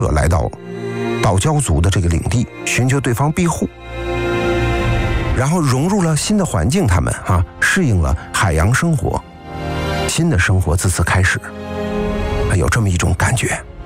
来到岛礁族的这个领地，寻求对方庇护，然后融入了新的环境，他们适应了海洋生活，新的生活自此开始，有这么一种感觉。